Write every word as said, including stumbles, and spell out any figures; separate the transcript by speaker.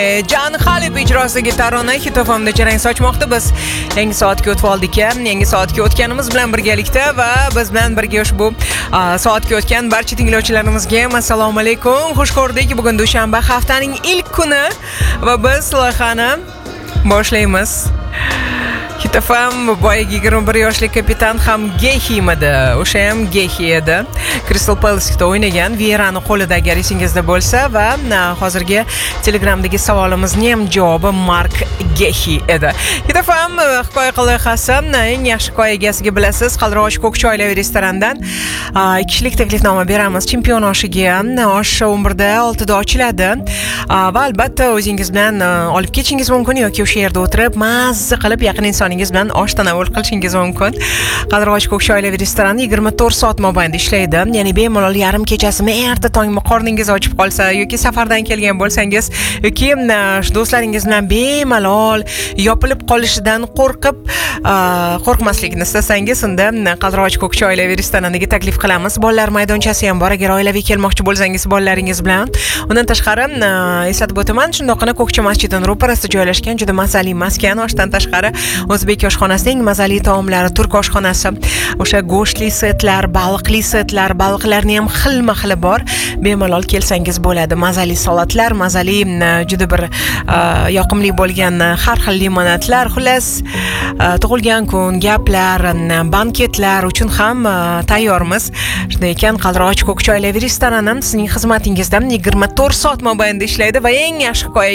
Speaker 1: Can Xalib ijrosidagi tarona Hit F M'da jarang sochmoqda. Biz yangi soatga o'tib oldik. Yangi soatga o'tganimiz bilan birgalikda va biz bilan birga ushbu soatga o'tgan barcha tinglovchilarimizga assalomu alaykum. Xush ko'rdik. Bugun dushanba, haftaning ilk kuni va biz loyihani boshlaymiz. Hit F M boyagi yigirma bir yoshli kapitan ham Gehimidi. O'sha ham Gehi edi. Crystal Palace'da o'ynagan. Vierani qo'lida agar esingizda bo'lsa va hozirgi Telegramdagi savolimizning ham javobi Mark Gehi edi. Hit F M hikoya loyihasi eng yaxshi hikoya egasiga bilasiz, Qaldiroq Ko'kchoylar restorandan ikki kishilik taklifnoma beramiz. Chempion oshiga osh o'n birda oltida ochiladi. Va albatta o'zingiz bilan olib ketishingiz mumkin yoki o'sha yerda o'tirib mazza qilib yaqin insoningiz bilan osh tanovul qilishingiz mumkin. Qaldiroq Ko'kchoylar restorani yigirma to'rt soat mobaynida ishlaydi. Ya'ni bemalol yarim kechasimi, erta tongmi qorningiz ochib qolsa yoki safardan kelgan bo'lsangiz yoki do'stlaringiz bilan bemalol yopilib qolishidan qo'rqib qo'rqmaslikni istasangiz, unda Qaldiroq Ko'kchoylar restoraniga taklif qilamiz. Bolalar maydonchasi ham bor. Agar oilaviy kelmoqchi bo'lsangiz bolalaringiz bilan. Undan tashqari eslatib o'taman, shundoqqina Ko'kcha masjidining ro'parasida joylashgan juda mazali maskan. Oshdan tashqari O'zbek oshxonasining mazali taomlari, turk oshxonasi. O'sha go'shtli setlar, baliqli setlar, baliqlarning ham xilma-xili bor. Bemalol kelsangiz bo'ladi. Mazali salatlar, mazali juda bir yoqimli bo'lgan har xil limonadlar, xullas tug'ilgan kun, gaplar, banketlar uchun ham tayyormiz. Shunday ekan, Qaldiroq Ko'kchoylar restorani sizning xizmatingizda yigirma to'rt soat mobaynida ishlaydi va eng yaxshi hikoya